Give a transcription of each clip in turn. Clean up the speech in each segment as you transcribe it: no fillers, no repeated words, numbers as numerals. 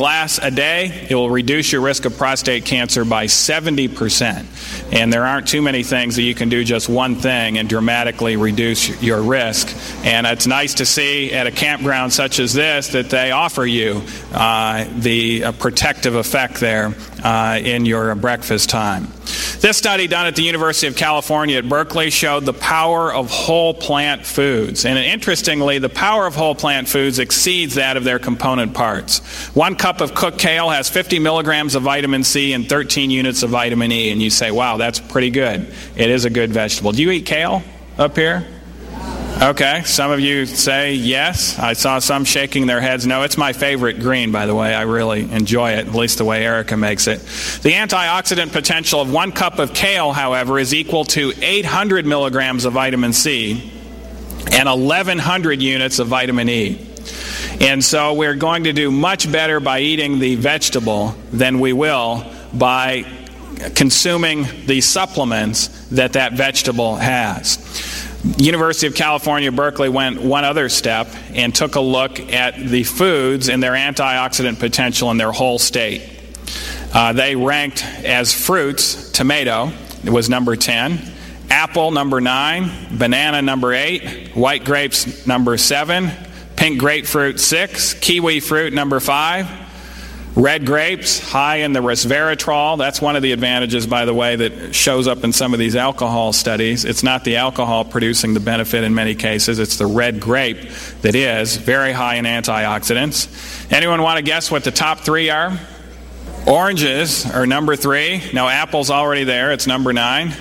glass a day, it will reduce your risk of prostate cancer by 70%. And there aren't too many things that you can do just one thing and dramatically reduce your risk. And it's nice to see at a campground such as this that they offer you the protective effect there in your breakfast time. This study done at the University of California at Berkeley showed the power of whole plant foods. And interestingly, the power of whole plant foods exceeds that of their component parts. 1 cup of cooked kale has 50 milligrams of vitamin C and 13 units of vitamin E. And you say, wow, that's pretty good. It is a good vegetable. Do you eat kale up here? Okay, some of you say yes. I saw some shaking their heads. No, it's my favorite green, by the way. I really enjoy it, at least the way Erica makes it. The antioxidant potential of 1 cup of kale, however, is equal to 800 milligrams of vitamin C and 1,100 units of vitamin E. And so we're going to do much better by eating the vegetable than we will by consuming the supplements that vegetable has. University of California, Berkeley went one other step and took a look at the foods and their antioxidant potential in their whole state. They ranked as fruits, tomato was number 10, apple number 9, banana number 8, white grapes number 7, pink grapefruit 6, kiwi fruit number 5, red grapes, high in the resveratrol. That's one of the advantages, by the way, that shows up in some of these alcohol studies. It's not the alcohol producing the benefit in many cases. It's the red grape that is very high in antioxidants. Anyone want to guess what the top 3 are? Oranges are number 3. No, apple's already there. It's number 9.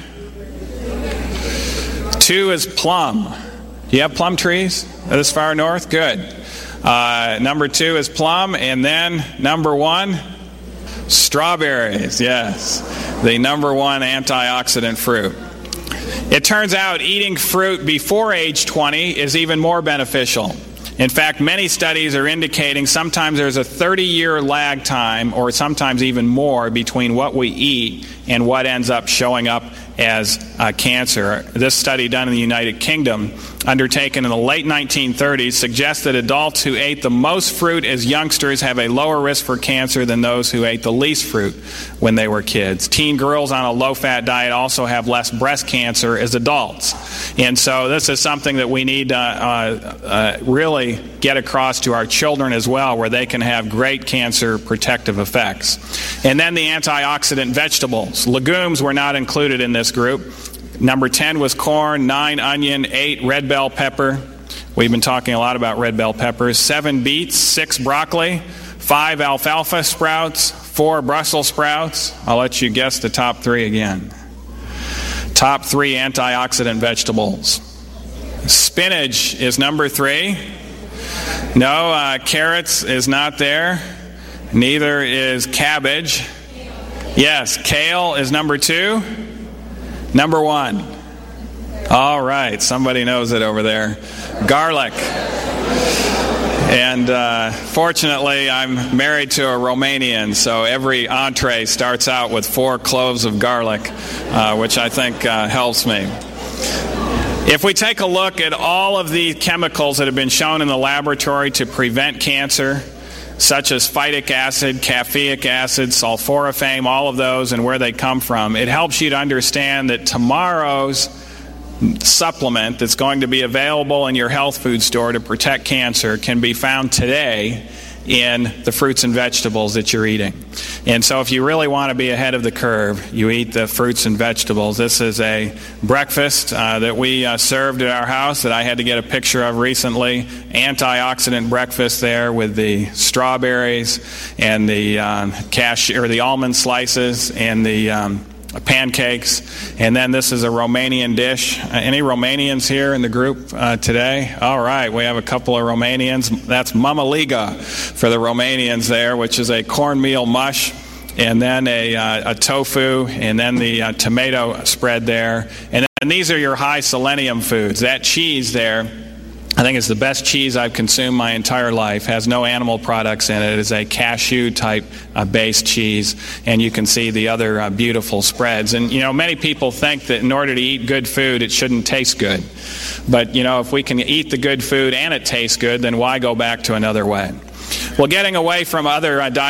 2 is plum. Do you have plum trees this far north? Good. Number 2 is plum, and then number 1, strawberries. Yes, the number 1 antioxidant fruit. It turns out eating fruit before age 20 is even more beneficial. In fact, many studies are indicating sometimes there's a 30-year lag time, or sometimes even more, between what we eat and what ends up showing up as cancer. This study done in the United Kingdom, undertaken in the late 1930s, suggests that adults who ate the most fruit as youngsters have a lower risk for cancer than those who ate the least fruit when they were kids. Teen girls on a low-fat diet also have less breast cancer as adults. And so this is something that we need to really get across to our children as well, where they can have great cancer protective effects. And then the antioxidant vegetables. Legumes were not included in this group. Number 10 was corn, 9 onion, 8 red bell pepper. We've been talking a lot about red bell peppers. 7 beets, 6 broccoli, 5 alfalfa sprouts, 4 Brussels sprouts. I'll let you guess the top 3 again. Top 3 antioxidant vegetables. Spinach is number 3. No, carrots is not there. Neither is cabbage. Yes, kale is number 2. Number 1. All right, somebody knows it over there. Garlic. And fortunately, I'm married to a Romanian, so every entree starts out with 4 cloves of garlic, which I think helps me. If we take a look at all of the chemicals that have been shown in the laboratory to prevent cancer, such as phytic acid, caffeic acid, sulforaphane, all of those and where they come from, it helps you to understand that tomorrow's supplement that's going to be available in your health food store to protect cancer can be found today in the fruits and vegetables that you're eating. And so if you really want to be ahead of the curve, you eat the fruits and vegetables. This is a breakfast that we served at our house that I had to get a picture of recently. Antioxidant breakfast there with the strawberries and the cashew or the almond slices and the pancakes. And then this is a Romanian dish. Any Romanians here in the group today? All right, we have a couple of Romanians. That's mamaliga for the Romanians there, which is a cornmeal mush, and then a tofu, and then the tomato spread there. And then these are your high selenium foods. That cheese there, I think it's the best cheese I've consumed my entire life. Has no animal products in it. It is a cashew-type based cheese, and you can see the other beautiful spreads. And, many people think that in order to eat good food, it shouldn't taste good. But, if we can eat the good food and it tastes good, then why go back to another way? Well, getting away from other diet